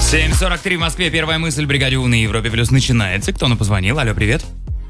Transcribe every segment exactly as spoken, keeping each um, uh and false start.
семь сорок три в Москве. Первая мысль в бригаде У на Европе Плюс начинается. Кто нам позвонил? Алло, привет.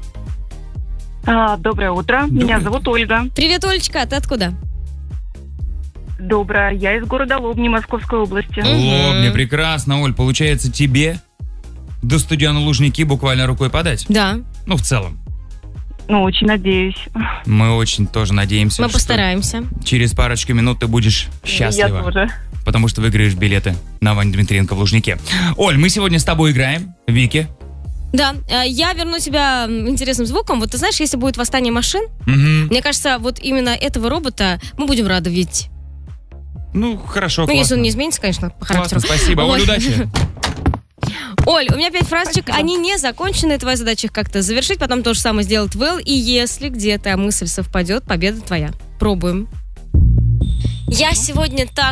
А, доброе утро. Доброе Меня утро. зовут Ольга. Привет, Олечка, а ты откуда? Доброе. Я из города Лобни, Московской области. О, мне прекрасно, Оль. Получается, тебе до стадиона Лужники буквально рукой подать? Да, Ну, в целом. Ну, очень надеюсь. Мы очень тоже надеемся, мы что постараемся. через парочку минут ты будешь счастлива. Я тоже. Потому что выиграешь билеты на Ваню Дмитриенко в Лужнике. Оль, мы сегодня с тобой играем. Вики. Да, э, я верну тебя м, интересным звуком. Вот ты знаешь, если будет восстание машин, Мгм. мне кажется, вот именно этого робота мы будем рады видеть. Ну, хорошо, Ну, классно. если он не изменится, конечно, по Классно, характеру. спасибо. Оль, Вот. удачи. Оль, у меня пять фразочек, Спасибо. они не закончены, твоя задача их как-то завершить, потом то же самое сделать Вэл, и если где-то мысль совпадет, победа твоя. Пробуем. Я сегодня так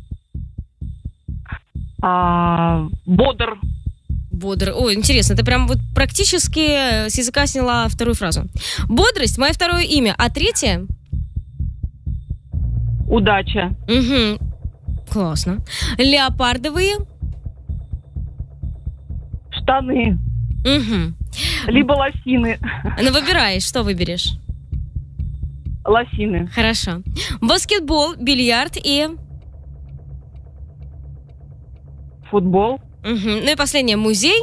А, бодр. бодр. Ой, интересно, ты прям вот практически с языка сняла вторую фразу. Бодрость — мое второе имя, а третье? Удача. Угу. Классно. Леопардовые? Штаны. Угу. Либо лосины. Ну, выбирай, что выберешь? Лосины. Хорошо. Баскетбол, бильярд и... Футбол. Угу. Ну и последнее, музей.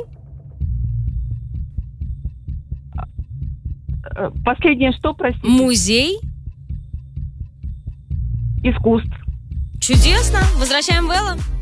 Э, Последнее что, простите? Музей. Искусств. Чудесно. Возвращаем Вэлла.